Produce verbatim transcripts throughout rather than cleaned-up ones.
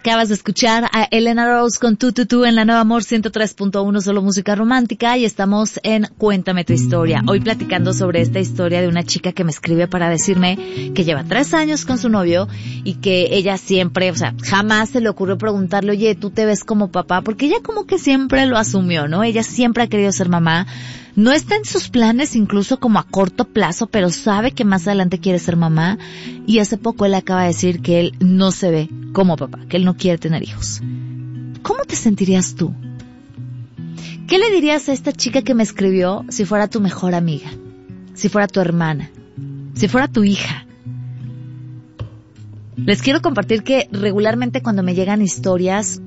Acabas de escuchar a Elena Rose con Tu Tu Tu en la Nueva Amor ciento tres punto uno, solo música romántica, y estamos en Cuéntame tu historia. Hoy platicando sobre esta historia de una chica que me escribe para decirme que lleva tres años con su novio y que ella siempre, o sea, jamás se le ocurrió preguntarle, oye, ¿tú te ves como papá? Porque ella como que siempre lo asumió, ¿no? Ella siempre ha querido ser mamá. No está en sus planes incluso como a corto plazo, pero sabe que más adelante quiere ser mamá, y hace poco él acaba de decir que él no se ve como papá, que él no quiere tener hijos. ¿Cómo te sentirías tú? ¿Qué le dirías a esta chica que me escribió si fuera tu mejor amiga? Si fuera tu hermana, si fuera tu hija. Les quiero compartir que regularmente cuando me llegan historias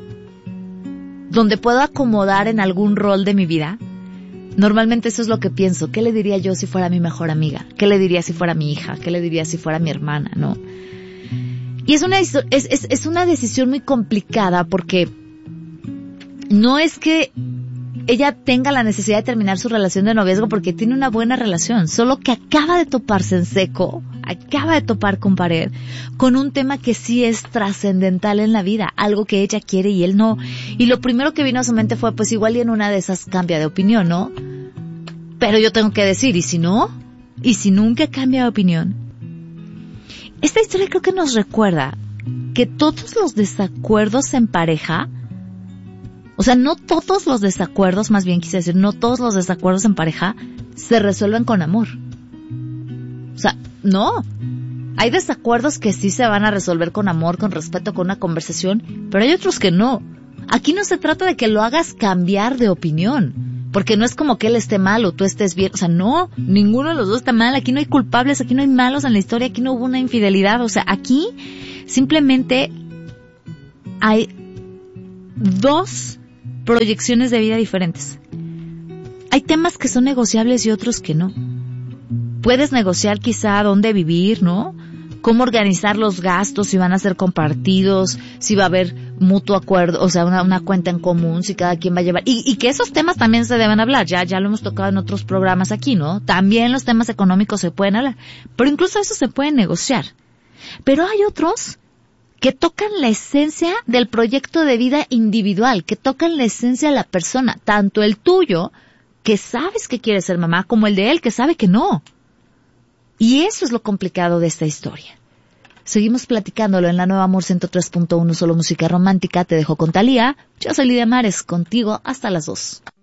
donde puedo acomodar en algún rol de mi vida, normalmente eso es lo que pienso. ¿Qué le diría yo si fuera mi mejor amiga? ¿Qué le diría si fuera mi hija? ¿Qué le diría si fuera mi hermana? ¿No? Y es una, es, es, es una decisión muy complicada porque no es que ella tenga la necesidad de terminar su relación de noviazgo porque tiene una buena relación, solo que acaba de toparse en seco, acaba de topar con pared, con un tema que sí es trascendental en la vida, algo que ella quiere y él no. Y lo primero que vino a su mente fue, pues igual y en una de esas cambia de opinión, ¿no? Pero yo tengo que decir, ¿y si no? ¿Y si nunca cambia de opinión? Esta historia creo que nos recuerda que todos los desacuerdos en pareja, o sea, no todos los desacuerdos, más bien quise decir, no todos los desacuerdos en pareja se resuelven con amor. O sea, no. Hay desacuerdos que sí se van a resolver con amor, con respeto, con una conversación, pero hay otros que no. Aquí no se trata de que lo hagas cambiar de opinión, porque no es como que él esté mal o tú estés bien. O sea, no, ninguno de los dos está mal. Aquí no hay culpables, aquí no hay malos en la historia, aquí no hubo una infidelidad. O sea, aquí simplemente hay dos proyecciones de vida diferentes. Hay temas que son negociables y otros que no. Puedes negociar quizá dónde vivir, ¿no? Cómo organizar los gastos, si van a ser compartidos, si va a haber mutuo acuerdo, o sea, una, una cuenta en común, si cada quien va a llevar. Y, y que esos temas también se deben hablar. Ya, ya lo hemos tocado en otros programas aquí, ¿no? También los temas económicos se pueden hablar. Pero incluso eso se puede negociar. Pero hay otros que tocan la esencia del proyecto de vida individual, que tocan la esencia de la persona, tanto el tuyo, que sabes que quieres ser mamá, como el de él, que sabe que no. Y eso es lo complicado de esta historia. Seguimos platicándolo en la Nueva Amor ciento tres punto uno, solo música romántica. Te dejo con Thalía. Yo soy Lidia Mares, contigo hasta las dos.